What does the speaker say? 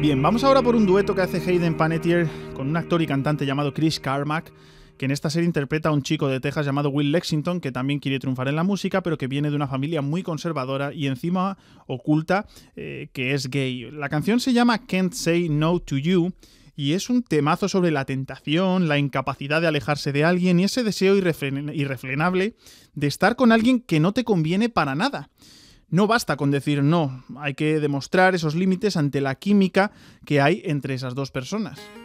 Bien, vamos ahora por un dueto que hace Hayden Panettiere con un actor y cantante llamado Chris Carmack, que en esta serie interpreta a un chico de Texas llamado Will Lexington, que también quiere triunfar en la música, pero que viene de una familia muy conservadora y encima oculta que es gay. La canción se llama Can't Say No to You y es un temazo sobre la tentación, la incapacidad de alejarse de alguien y ese deseo irrefrenable de estar con alguien que no te conviene para nada. No basta con decir no, hay que demostrar esos límites ante la química que hay entre esas dos personas.